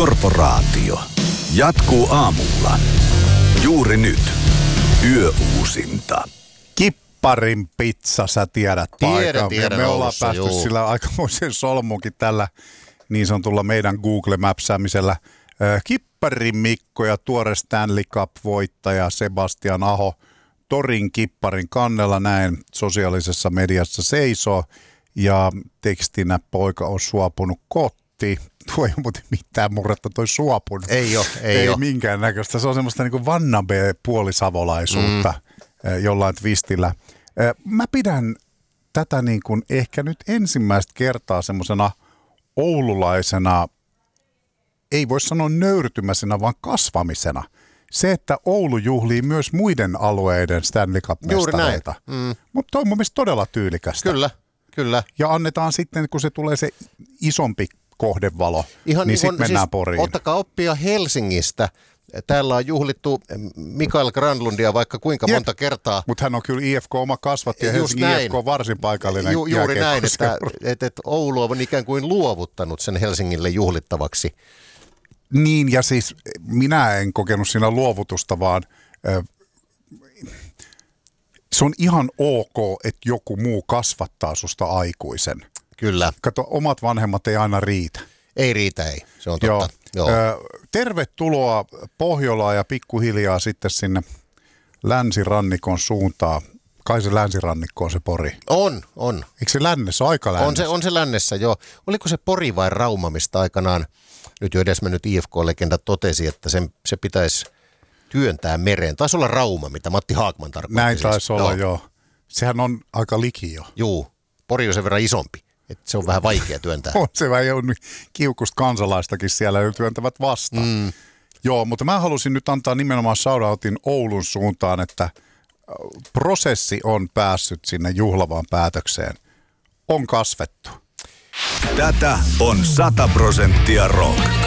Korporaatio jatkuu aamulla. Juuri nyt. Yöuusinta. Kipparin pizza, sä tiedät paikan. Tiedän Me ollaan Oulussa, päästy juu. sillä aikamoisen solmunkin tällä niin sanotulla meidän Google-mäpsäämisellä. Kipparin Mikko ja tuore Stanley Cup-voittaja Sebastian Aho torin kipparin kannella näin sosiaalisessa mediassa seisoo ja tekstinä poika on suopunut kotiin. Tuo ei ole muuten mitään murretta toi suopunut. Ei minkäännäköistä. Se on semmoista niin kuin vannabe-puolisavolaisuutta jollain twistillä. Mä pidän tätä niin kuin ehkä nyt ensimmäistä kertaa semmoisena oululaisena, ei voi sanoa nöyrtymäisenä, vaan kasvamisena. Se, että Oulu juhlii myös muiden alueiden Stanley Cup-mestareita. Mutta toi on mun mielestä todella tyylikästä. Kyllä. Ja annetaan sitten, kun se tulee se isompi kohdevalo, Ihan niin sitten mennään siis Poriin. Ottakaa oppia Helsingistä. Täällä on juhlittu Mikael Granlundia vaikka kuinka monta kertaa. Mutta hän on kyllä IFK oma kasvatti ja Helsingin IFK on varsin paikallinen. Juuri näin, että Oulu on ikään kuin luovuttanut sen Helsingille juhlittavaksi. Niin, ja siis minä en kokenut siinä luovutusta, vaan se on ihan ok, että joku muu kasvattaa susta aikuisen. Kyllä. Kato, omat vanhemmat ei aina riitä. Ei riitä, ei. Se on totta. Joo. Tervetuloa Pohjolaan ja pikkuhiljaa sitten sinne länsirannikon suuntaan. Kai se länsirannikko on se Pori. On. Eikö se lännessä, aika lännessä? On se lännessä, joo. Oliko se Pori vai Rauma, mistä aikanaan nyt jo edesmennyt IFK-legenda totesi, että se pitäisi työntää mereen. Taisi olla Rauma, mitä Matti Haakman tarkoitti. Näin taisi olla, joo. Sehän on aika liki jo. Juu, Pori on sen verran isompi, että se on vähän vaikea työntää. On se vähän jo kiukusta kansalaistakin siellä työntävät vastaan. Joo, mutta mä halusin nyt antaa nimenomaan shoutoutin Oulun suuntaan, että prosessi on päässyt sinne juhlavaan päätökseen. On kasvettu. Tätä on 100% rock.